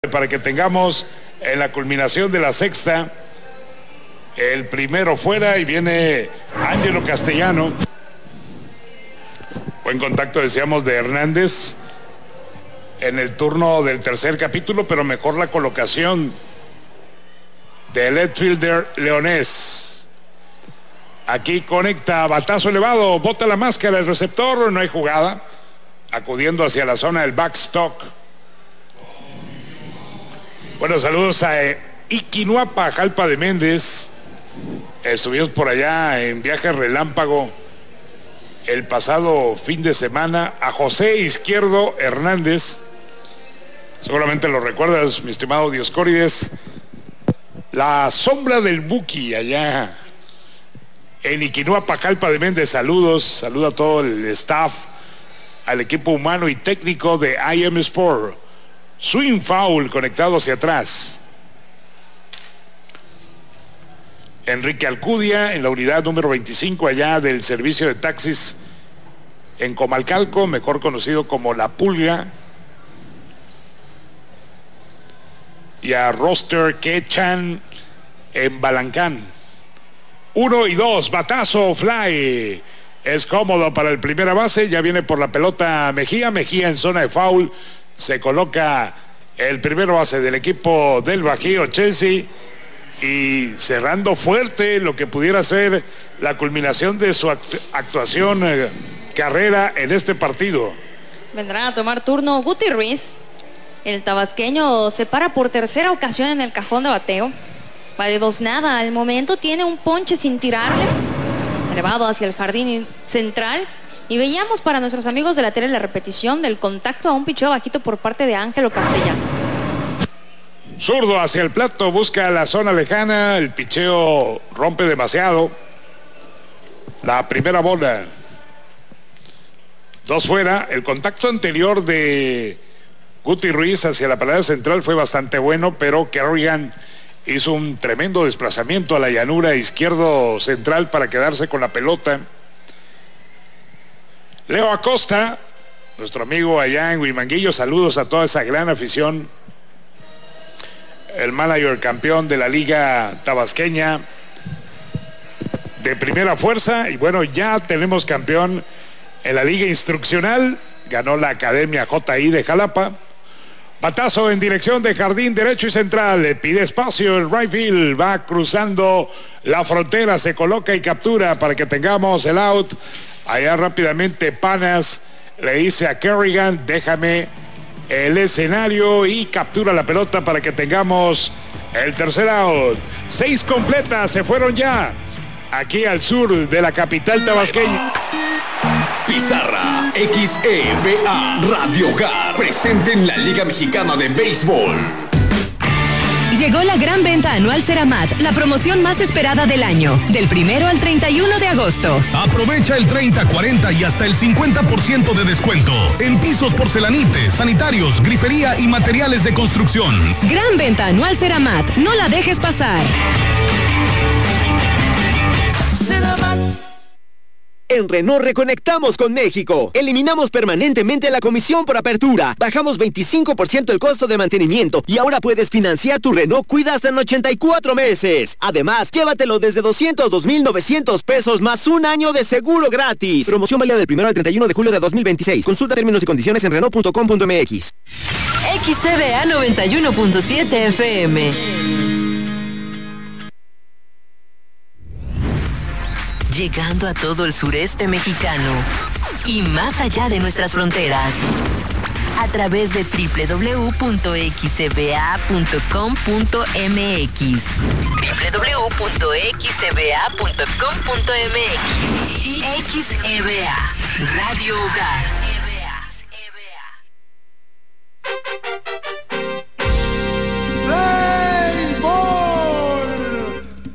para que tengamos en la culminación de la sexta el primero fuera y viene Ángelo Castellano. Buen contacto, decíamos, de Hernández en el turno del tercer capítulo, pero mejor la colocación del left fielder leonés. Aquí conecta, batazo elevado, bota la máscara, el receptor, no hay jugada, acudiendo hacia la zona del backstop. Bueno, saludos a Iquinuapa, Jalpa de Méndez. Estuvimos por allá en viaje relámpago el pasado fin de semana. A José Izquierdo Hernández, seguramente lo recuerdas, mi estimado Dioscórides, la sombra del Buki allá en Iquinuapa, Jalpa de Méndez. Saludos, saludo a todo el staff, al equipo humano y técnico de IM Sport. Swing foul conectado hacia atrás. Enrique Alcudia en la unidad número 25 allá del servicio de taxis en Comalcalco, mejor conocido como La Pulga. Y a Roster Quechan en Balancán. 1 y 2, batazo, fly. Es cómodo para el primera base, ya viene por la pelota Mejía en zona de foul. Se coloca el primero base del equipo del Bajío, Chelsea, y cerrando fuerte lo que pudiera ser la culminación de su actuación, carrera en este partido. Vendrá a tomar turno Guti Ruiz. El tabasqueño se para por tercera ocasión en el cajón de bateo. Va de 2-0. Al momento tiene un ponche sin tirarle, elevado hacia el jardín central. Y veíamos para nuestros amigos de la tele la repetición del contacto a un picheo bajito por parte de Ángelo Castellano. Zurdo hacia el plato, busca la zona lejana, el picheo rompe demasiado. La primera bola. 2 fuera. El contacto anterior de Guti Ruiz hacia la pared central fue bastante bueno, pero Kerrigan hizo un tremendo desplazamiento a la llanura izquierdo central para quedarse con la pelota. Leo Acosta, nuestro amigo allá en Huimanguillo, saludos a toda esa gran afición. El manager campeón de la liga tabasqueña de primera fuerza. Y bueno, ya tenemos campeón en la liga instruccional. Ganó la Academia JI de Jalapa. Batazo en dirección de jardín derecho y central. Le pide espacio el right field. Va cruzando la frontera, se coloca y captura para que tengamos el out. Allá rápidamente Panas le dice a Kerrigan, déjame el escenario, y captura la pelota para que tengamos el tercer out. 6 completas se fueron ya aquí al sur de la capital tabasqueña. Pizarra XEVA Radio Hogar, presente en la Liga Mexicana de Béisbol. Llegó la gran venta anual Ceramat, la promoción más esperada del año, del 1 al 31 de agosto. Aprovecha el 30, 40 y hasta el 50% de descuento en pisos, porcelanites, sanitarios, grifería y materiales de construcción. Gran venta anual Ceramat, no la dejes pasar. Ceramat. En Renault reconectamos con México. Eliminamos permanentemente la comisión por apertura. Bajamos 25% el costo de mantenimiento y ahora puedes financiar tu Renault Cuida hasta en 84 meses. Además, llévatelo desde 202,900 pesos más un año de seguro gratis. Promoción válida del 1 al 31 de julio de 2026. Consulta términos y condiciones en Renault.com.mx. XCBA 91.7 FM. Llegando a todo el sureste mexicano y más allá de nuestras fronteras, a través de www.xcba.com.mx. www.xcba.com.mx. XEBA Radio Hogar.